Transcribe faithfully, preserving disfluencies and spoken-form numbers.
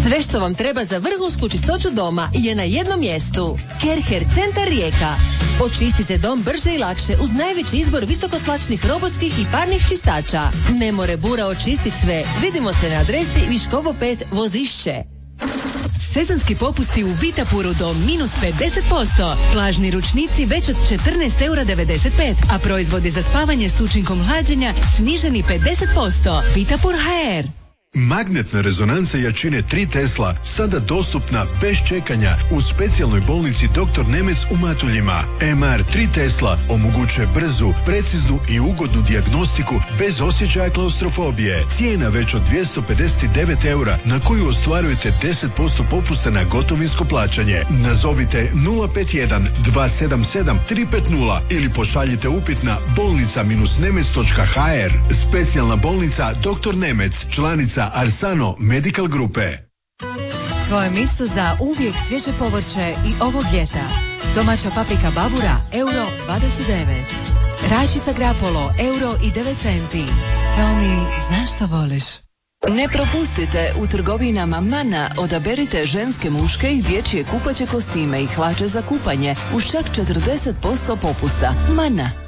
Sve što vam treba za vrhunsku čistoću doma je na jednom mjestu. Kerher Centar Rijeka. Očistite dom brže i lakše uz najveći izbor visokotlačnih robotskih i parnih čistača. Ne more bura očistiti sve. Vidimo se na adresi Viškovo pet Vozišće. Sezonski popusti u Vitapuru do minus pedeset posto. Plažni ručnici već od četrnaest eura devedeset pet, a proizvodi za spavanje s učinkom hlađenja sniženi pedeset posto. Vitapur ha er. Magnetna rezonanca jačine tri Tesla sada dostupna bez čekanja u specijalnoj bolnici doktor Nemec u Matuljima. em er tri Tesla omogućuje brzu, preciznu i ugodnu dijagnostiku bez osjećaja klaustrofobije. Cijena već od dvjesto pedeset devet eura na koju ostvarujete deset posto popusta na gotovinsko plaćanje. Nazovite nula pet jedan dva sedam sedam tri pet nula ili pošaljite upit na bolnica nemec točka ha er. Specijalna bolnica doktor Nemec, članica Arsano Medical Grupe. Tvoje mjesto za uvijek svježe povrće i ovog ljeta. Domaća paprika Babura, euro dvadeset devet. Rajčica Grapolo, euro i devet centi. Tomi, znaš što voliš? Ne propustite, u trgovinama Mana odaberite ženske, muške i dječje kupaće kostime i hlače za kupanje uz čak četrdeset posto popusta. Mana.